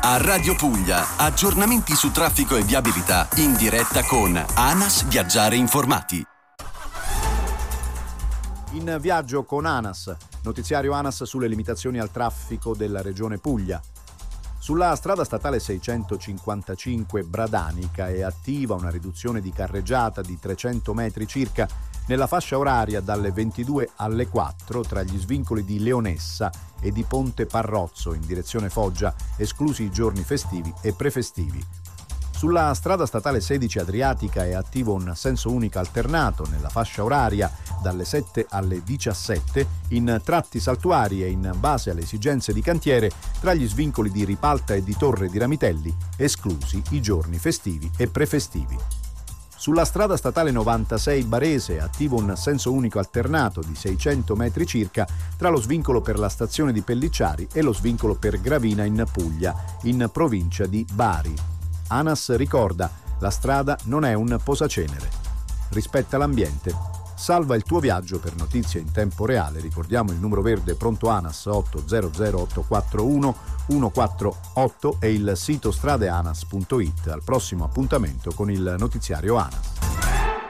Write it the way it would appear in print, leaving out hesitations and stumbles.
A Radio Puglia, aggiornamenti su traffico e viabilità in diretta con ANAS Viaggiare Informati. In viaggio con ANAS, notiziario ANAS sulle limitazioni al traffico della regione Puglia. Sulla strada statale 655 Bradanica è attiva una riduzione di carreggiata di 300 metri circa nella fascia oraria dalle 22 alle 4 tra gli svincoli di Leonessa e di Ponte Parrozzo in direzione Foggia, esclusi i giorni festivi e prefestivi. Sulla strada statale 16 Adriatica è attivo un senso unico alternato nella fascia oraria dalle 7 alle 17 in tratti saltuari e in base alle esigenze di cantiere tra gli svincoli di Ripalta e di Torre di Ramitelli, esclusi i giorni festivi e prefestivi. Sulla strada statale 96 Barese è attivo un senso unico alternato di 600 metri circa tra lo svincolo per la stazione di Pellicciari e lo svincolo per Gravina in Puglia, in provincia di Bari. ANAS ricorda, la strada non è un posacenere. Rispetta l'ambiente. Salva il tuo viaggio. Per notizie in tempo reale ricordiamo il numero verde pronto ANAS 800 841 148 e il sito stradeanas.it. Al prossimo appuntamento con il notiziario ANAS.